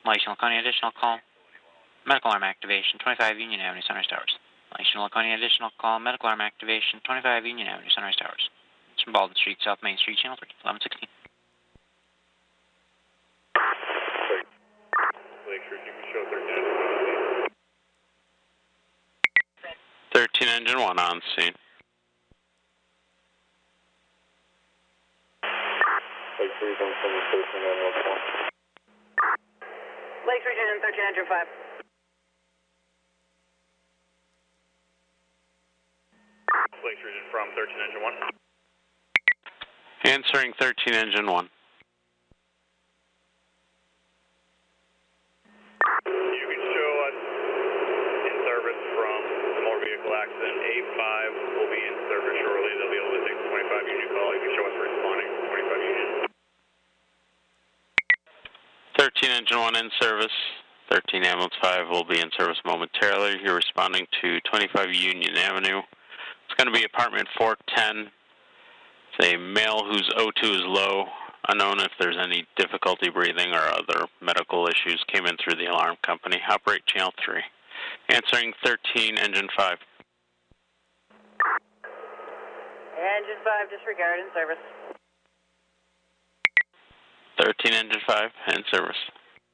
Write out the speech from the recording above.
License Laconia, additional call. Medical arm activation, 25 Union Avenue, Sunrise Towers. License Laconia, additional call. Medical arm activation, 25 Union Avenue, Sunrise Towers. It's from Baldwin Street, South Main Street, Channel 3, 1116. Lakeshore, you can show 13 engine 1 on scene. Lakeshore, you don't send me 13 engine 1. Lakeshore, Union 13 engine 5. Lakeshore, Union from 13 engine 1. Answering 13 engine 1. You can show us in service from the motor vehicle accident. A5 will be in service shortly. They'll be able to take the 25 Union call. You can show us responding to 25 Union. 13 engine 1 in service. 13 ambulance 5 will be in service momentarily. You're responding to 25 Union Avenue. It's going to be apartment 410. It's a male whose O2 is low. Unknown if there's any difficulty breathing or other medical issues. Came in through the alarm company. Operate channel 3. Answering 13 engine 5. Engine 5, disregard in service. 13 engine 5 in service.